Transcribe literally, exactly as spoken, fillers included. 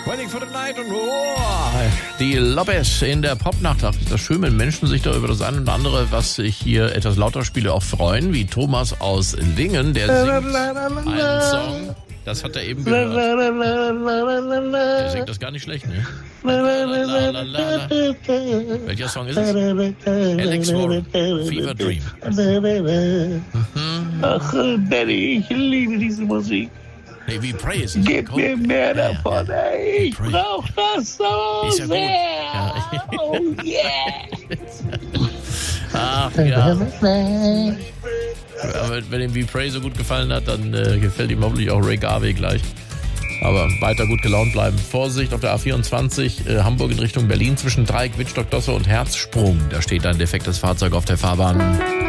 Waiting for the night und oh, die Lopez in der Popnacht. Ach, ist das schön, wenn Menschen sich da über das eine und andere, was sich hier etwas lauter spiele, auch freuen, wie Thomas aus Lingen, der singt einen Song. Das hat er eben gehört. Der singt das gar nicht schlecht, ne? Welcher Song ist es? Alex Warren, Fever Dream. Mhm. Ach, Benny, ich liebe diese Musik. Nee, wie Pray ist es. Gib mir mehr davon, ja, ja. Ey. Ich brauch das so ist ja sehr. Ja. Oh yeah. Ach ja. Aber wenn ihm wie Pray so gut gefallen hat, dann äh, gefällt ihm hoffentlich auch Ray Garvey gleich. Aber weiter gut gelaunt bleiben. Vorsicht auf der A vierundzwanzig, äh, Hamburg in Richtung Berlin zwischen Dreieck, Wittstock, Dosse und Herzsprung. Da steht ein defektes Fahrzeug auf der Fahrbahn.